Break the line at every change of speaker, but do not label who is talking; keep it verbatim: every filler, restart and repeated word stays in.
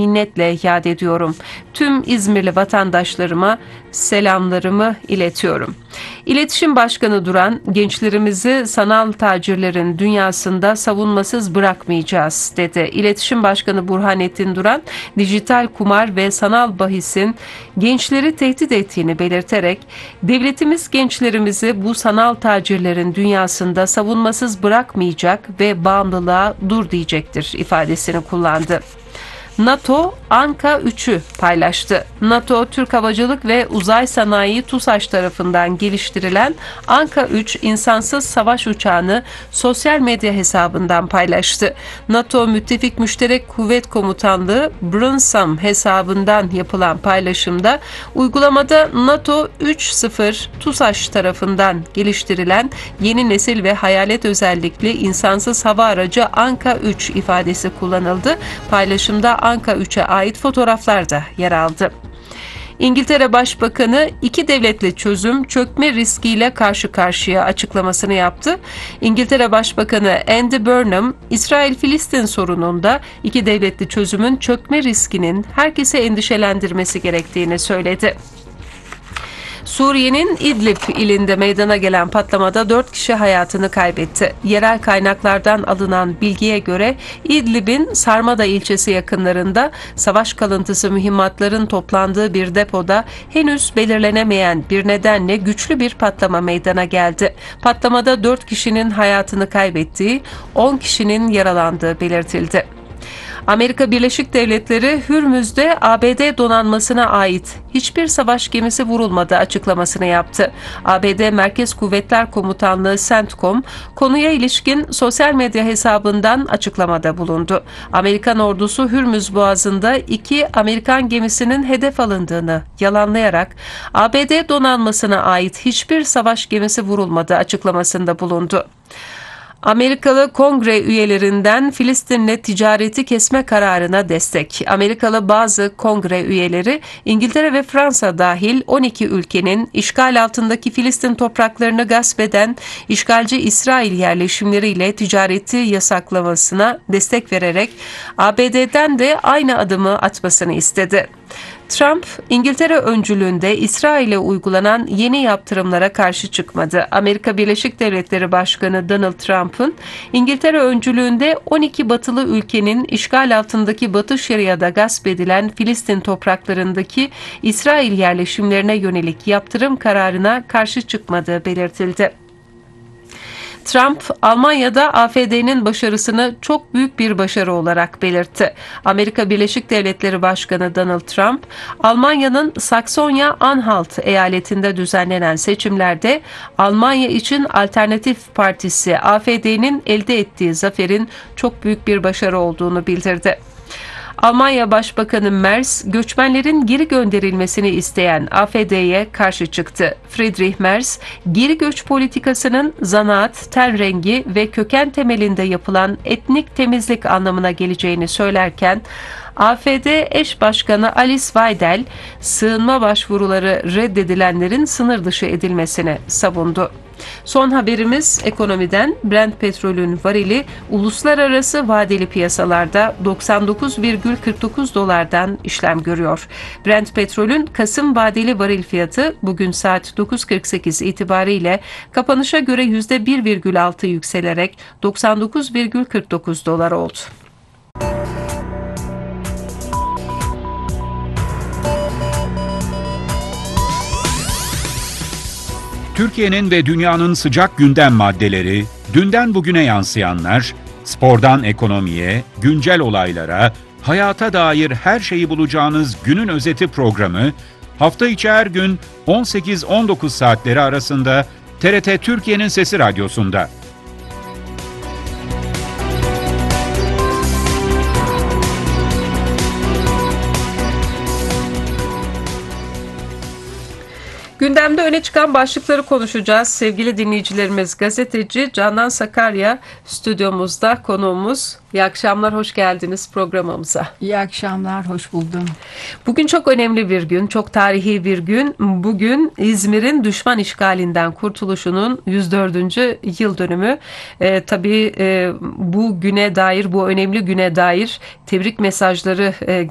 minnetle yad ediyorum. Tüm İzmirli vatandaşlarıma selamlarımı iletiyorum. İletişim Başkanı Duran, gençlerimizi sanal tacirlerin dünyasında savunmasız bırakmayacağız dedi. İletişim Başkanı Burhanettin Duran, dijital kumar ve sanal bahisin gençleri tehdit ettiğini belirterek, devletimiz gençlerimizi bu sanal tacirlerin dünyasında savunmasız bırakmayacak ve bağımlılığa dur diyecektir ifadesini kullandı. NATO Anka üçü paylaştı. NATO, Türk Havacılık ve Uzay Sanayi TUSAŞ tarafından geliştirilen Anka üç insansız savaş uçağını sosyal medya hesabından paylaştı. NATO Müttefik Müşterek Kuvvet Komutanlığı Brunsam hesabından yapılan paylaşımda uygulamada NATO üç nokta sıfır TUSAŞ tarafından geliştirilen yeni nesil ve hayalet özellikli insansız hava aracı Anka üç ifadesi kullanıldı. Paylaşımda Anka üçe ait fotoğraflar da yer aldı. İngiltere Başbakanı iki devletli çözüm çökme riskiyle karşı karşıya açıklamasını yaptı. İngiltere Başbakanı Andy Burnham, İsrail-Filistin sorununda iki devletli çözümün çökme riskinin herkese endişelendirmesi gerektiğini söyledi. Suriye'nin İdlib ilinde meydana gelen patlamada dört kişi hayatını kaybetti. Yerel kaynaklardan alınan bilgiye göre İdlib'in Sarmada ilçesi yakınlarında savaş kalıntısı mühimmatların toplandığı bir depoda henüz belirlenemeyen bir nedenle güçlü bir patlama meydana geldi. Patlamada dört kişinin hayatını kaybettiği, on kişinin yaralandığı belirtildi. Amerika Birleşik Devletleri, Hürmüz'de A B D donanmasına ait hiçbir savaş gemisi vurulmadı açıklamasını yaptı. A B D Merkez Kuvvetler Komutanlığı CENTCOM, konuya ilişkin sosyal medya hesabından açıklamada bulundu. Amerikan ordusu Hürmüz Boğazı'nda iki Amerikan gemisinin hedef alındığını yalanlayarak A B D donanmasına ait hiçbir savaş gemisi vurulmadı açıklamasında bulundu. Amerikalı kongre üyelerinden Filistin'le ticareti kesme kararına destek. Amerikalı bazı kongre üyeleri İngiltere ve Fransa dahil on iki ülkenin işgal altındaki Filistin topraklarını gasp eden işgalci İsrail yerleşimleriyle ticareti yasaklamasına destek vererek A B D'den de aynı adımı atmasını istedi. Trump, İngiltere öncülüğünde İsrail'e uygulanan yeni yaptırımlara karşı çıkmadı. Amerika Birleşik Devletleri Başkanı Donald Trump'ın İngiltere öncülüğünde on iki batılı ülkenin işgal altındaki Batı Şeria'da gasp edilen Filistin topraklarındaki İsrail yerleşimlerine yönelik yaptırım kararına karşı çıkmadığı belirtildi. Trump, Almanya'da A F D'nin başarısını çok büyük bir başarı olarak belirtti. Amerika Birleşik Devletleri Başkanı Donald Trump, Almanya'nın Saksonya-Anhalt eyaletinde düzenlenen seçimlerde Almanya için Alternatif Partisi A F D'nin elde ettiği zaferin çok büyük bir başarı olduğunu bildirdi. Almanya Başbakanı Merz, göçmenlerin geri gönderilmesini isteyen A F D'ye karşı çıktı. Friedrich Merz, geri göç politikasının zanaat, ten rengi ve köken temelinde yapılan etnik temizlik anlamına geleceğini söylerken, A F D eş başkanı Alice Weidel, sığınma başvuruları reddedilenlerin sınır dışı edilmesini savundu. Son haberimiz ekonomiden. Brent petrolün varili uluslararası vadeli piyasalarda doksan dokuz virgül kırk dokuz dolardan işlem görüyor. Brent petrolün Kasım vadeli varil fiyatı bugün saat dokuz kırk sekiz itibariyle kapanışa göre yüzde bir virgül altı yükselerek doksan dokuz virgül kırk dokuz dolar oldu.
Türkiye'nin ve dünyanın sıcak gündem maddeleri, dünden bugüne yansıyanlar, spordan ekonomiye, güncel olaylara, hayata dair her şeyi bulacağınız günün özeti programı, hafta içi her gün on sekiz on dokuz saatleri arasında T R T Türkiye'nin Sesi Radyosu'nda.
Gündemde öne çıkan başlıkları konuşacağız. Sevgili dinleyicilerimiz, gazeteci Candan Sakarya stüdyomuzda konuğumuz. İyi akşamlar, hoş geldiniz programımıza.
İyi akşamlar, hoş buldum.
Bugün çok önemli bir gün, çok tarihi bir gün. Bugün İzmir'in düşman işgalinden kurtuluşunun yüz dördüncü yıl dönümü. Ee, tabii e, bu güne dair, bu önemli güne dair tebrik mesajları e,